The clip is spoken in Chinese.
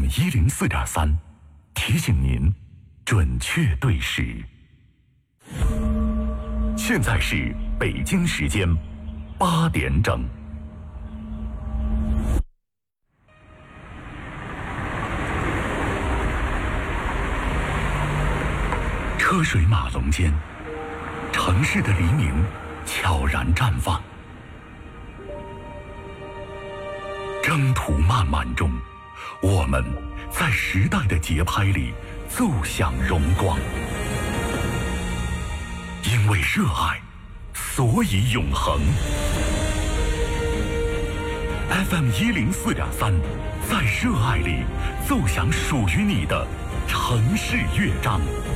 FM104.3，提醒您准确对时。现在是北京时间8点整。车水马龙间，城市的黎明悄然绽放。征途漫漫中，我们在时代的节拍里奏响荣光。因为热爱，所以永恒。FM104.3，在热爱里奏响属于你的城市乐章。